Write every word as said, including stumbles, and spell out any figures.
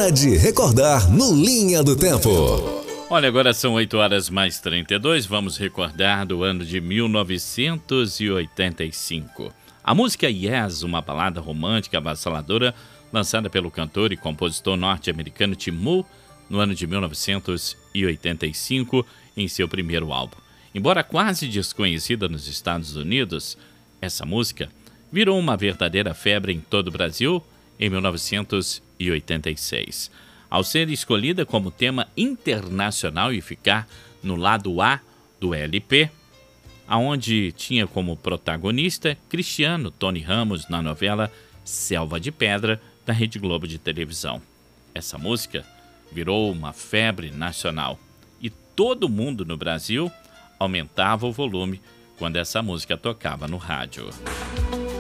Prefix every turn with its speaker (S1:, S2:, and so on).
S1: Hora de recordar no Linha do Tempo.
S2: Olha, agora são oito horas mais trinta e dois, vamos recordar do ano de mil novecentos e oitenta e cinco. A música Yes, uma balada romântica avassaladora, lançada pelo cantor e compositor norte-americano Tim Moore no ano de mil novecentos e oitenta e cinco, em seu primeiro álbum. Embora quase desconhecida nos Estados Unidos, essa música virou uma verdadeira febre em todo o Brasil em mil novecentos e oitenta e seis. Ao ser escolhida como tema internacional e ficar no lado A do L P, aonde tinha como protagonista Cristiano Tony Ramos na novela Selva de Pedra, da Rede Globo de televisão. Essa música virou uma febre nacional e todo mundo no Brasil aumentava o volume quando essa música tocava no rádio.